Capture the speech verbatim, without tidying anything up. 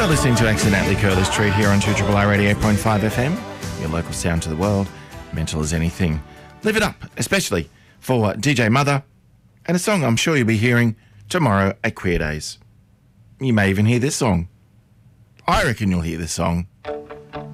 You're listening to Accidentally Curly's Treat here on two R R R Radio eight point five F M, your local sound to the world, mental as anything. Live it up, especially for D J Mother, and a song I'm sure you'll be hearing tomorrow at Queer Days. You may even hear this song. I reckon you'll hear this song.